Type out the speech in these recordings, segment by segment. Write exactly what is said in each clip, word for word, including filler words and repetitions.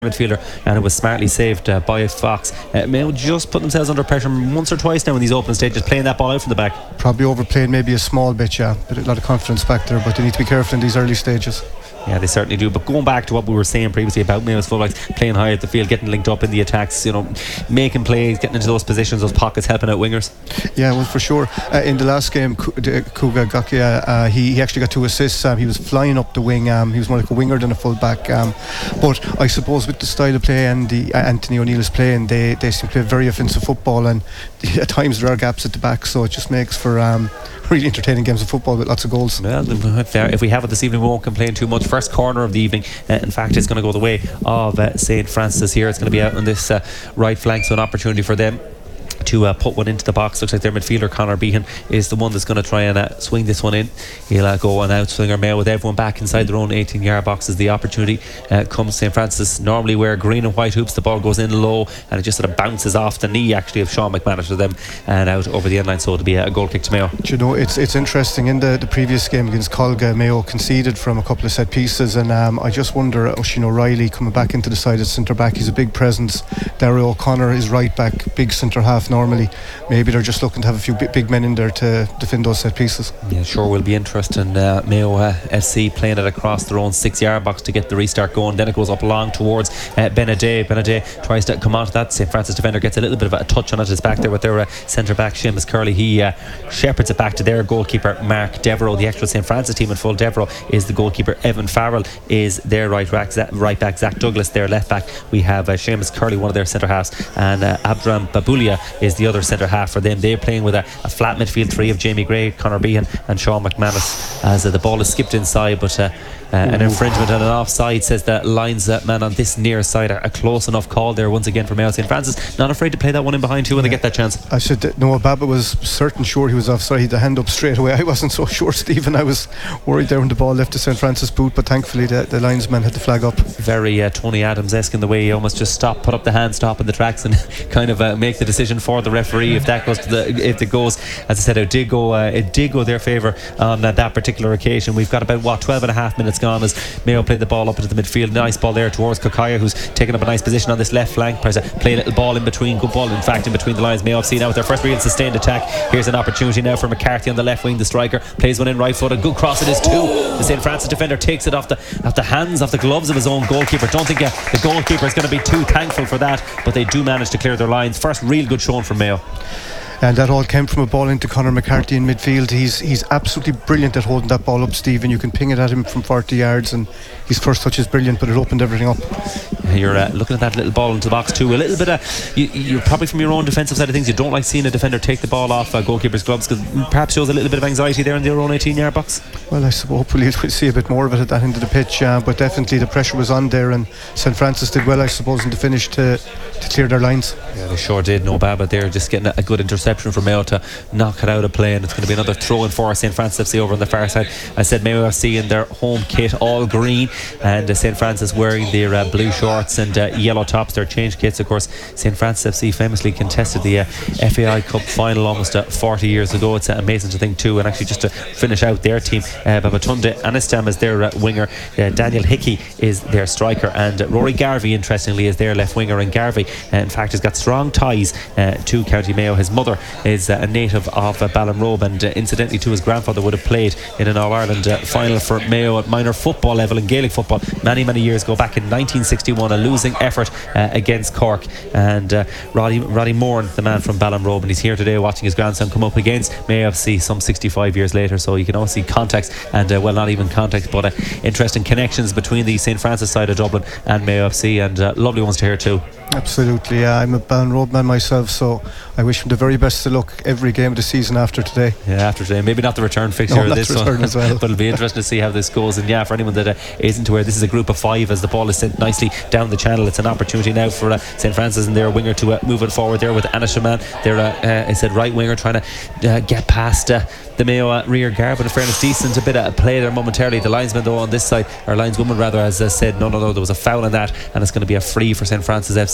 midfielder, and it was smartly saved uh, by Fox. uh, Mayo just put themselves under pressure once or twice now in these opening stages, playing that ball out from the back. Probably overplayed maybe a small bit, yeah, but a lot of confidence back there, but they need to be careful in these early stages. Yeah, they certainly do. But going back to what we were saying previously about Mayo's fullbacks playing high at the field, getting linked up in the attacks, you know, making plays, getting into those positions, those pockets, helping out wingers. Yeah, well, for sure. Uh, in the last game, Kuga Gakia, uh, he, he actually got two assists. Um, he was flying up the wing. Um, he was more like a winger than a fullback. Um, but I suppose with the style of play and the uh, Anthony O'Neill is playing, they, they seem to play very offensive football, and at times there are gaps at the back, so it just makes for um, really entertaining games of football with lots of goals. Well, if we have it this evening, we won't complain too much. First corner of the evening, uh, in fact, it's going to go the way of uh, Saint Francis here. It's going to be out on this uh, right flank, so an opportunity for them to uh, put one into the box. Looks like their midfielder Conor Behan is the one that's going to try and uh, swing this one in. He'll uh, go on outswinger Mayo with everyone back inside their own eighteen yard boxes. The opportunity uh, comes. Saint Francis normally wear green and white hoops. The ball goes in low and it just sort of bounces off the knee actually of Sean McManus to them and out over the end line, so it'll be a goal kick to Mayo. Do you know, it's it's interesting. In the, the previous game against Colga, Mayo conceded from a couple of set pieces, and um, I just wonder, Oisin O'Reilly coming back into the side as centre back, he's a big presence. Daryl O'Connor is right back, big centre half normally. Maybe they're just looking to have a few big men in there to defend those set pieces. Yeah, sure will be interesting. uh, Mayo uh, F C playing it across their own six yard box to get the restart going. Then it goes up long towards uh, Benaday. Benaday tries to come onto that. Saint Francis defender gets a little bit of a touch on it. It's back there with their uh, centre back Seamus Curley. He uh, shepherds it back to their goalkeeper Mark Devereux. The actual Saint Francis team in full. Devereux is the goalkeeper. Evan Farrell is their right back. Zach, right back Zach Douglas their left back. We have uh, Seamus Curley, one of their centre halves, and uh, Abdram Babulia is the other centre half for them. They're playing with a, a flat midfield three of Jamie Gray, Conor Behan and Sean McManus, as uh, the ball is skipped inside, but uh, uh, an infringement and an offside, says the linesman on this near side. A close enough call there once again for Mayo. Saint Francis not afraid to play that one in behind too when yeah. they get that chance. I said that Noah Baba was certain sure he was offside. He had the hand up straight away. I wasn't so sure, Stephen. I was worried there when the ball left the Saint Francis boot, but thankfully the, the linesman had the flag up. Very uh, Tony Adams-esque in the way he almost just stopped, put up the hand, stop in the tracks and kind of uh, make the decision for the referee if that goes to the, if it goes, as I said, it did go uh, it did go their favour on uh, that particular occasion. We've got about what twelve and a half minutes gone as Mayo played the ball up into the midfield. Nice ball there towards Kokaya, who's taking up a nice position on this left flank. Play a little ball in between, good ball in fact in between the lines. Mayo F C now with their first real sustained attack. Here's an opportunity now for McCarthy on the left wing, the striker plays one in right foot, a good cross it is too. The Saint Francis defender takes it off the off the hands, off the gloves of his own goalkeeper. Don't think uh, the goalkeeper is going to be too thankful for that, but they do manage to clear their lines. First real good showing from Mayo. And that all came from a ball into Conor McCarthy in midfield. He's he's absolutely brilliant at holding that ball up, Stephen. You can ping it at him from forty yards, and his first touch is brilliant, but it opened everything up. You're uh, looking at that little ball into the box too. A little bit of, you, you're probably from your own defensive side of things, you don't like seeing a defender take the ball off a goalkeeper's gloves, because perhaps shows a little bit of anxiety there in their own eighteen yard box. Well, I suppose hopefully we'll see a bit more of it at that end of the pitch, uh, but definitely the pressure was on there, and Saint Francis did well, I suppose, in the finish to, to clear their lines. Yeah, they sure did. No bad, but they're just getting a, a good interception from Mayo to knock it out of play, and it's going to be another throw in for Saint Francis F C over on the far side. I said Mayo F C in their home kit, all green, and uh, Saint Francis wearing their uh, blue shorts and uh, yellow tops, their change kits. Of course, Saint Francis F C famously contested the uh, F A I Cup final almost uh, forty years ago. It's uh, amazing to think too. And actually, just to finish out their team, uh, Babatunde Anistam is their uh, winger, uh, Daniel Hickey is their striker, and uh, Rory Garvey, interestingly, is their left winger. And Garvey, uh, in fact, has got strong ties uh, to County Mayo. His mother is uh, a native of uh, Ballinrobe, and uh, incidentally too, his grandfather would have played in an All-Ireland uh, final for Mayo at minor football level in Gaelic football many many years ago, back in nineteen sixty-one, a losing effort uh, against Cork. And uh, Roddy, Roddy Moore, the man from Ballinrobe, and he's here today watching his grandson come up against Mayo F C some sixty-five years later, so you can also see context, and uh, well, not even context, but uh, interesting connections between the Saint Francis side of Dublin and Mayo F C, and uh, lovely ones to hear too. Absolutely, yeah. I'm a Ballinrobe man myself, so I wish him the very best of luck every game of the season after today. Yeah, after today. Maybe not the return fixture no, of this one, as well. but it'll be interesting to see how this goes. And yeah, for anyone that uh, isn't aware, this is a group of five as the ball is sent nicely down the channel. It's an opportunity now for uh, Saint Francis and their winger to uh, move it forward there with Anishaman. They're, uh, uh, I said, right winger trying to uh, get past uh, the Mayo uh, rear guard, but in fairness, decent a bit of play there momentarily. The linesman though on this side, or lineswoman rather, as uh, said, no no no there was a foul on that, and it's going to be a free for Saint Francis F C.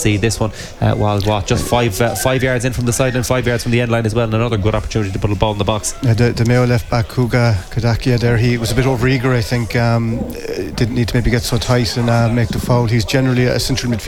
see. This one uh, was what, just five uh, five yards in from the sideline, five yards from the end line as well, and another good opportunity to put a ball in the box. Uh, the, the Mayo left back Kuga Kadakia there, he was a bit over eager, I think. Um, didn't need to maybe get so tight and uh, make the foul. He's generally a central midfielder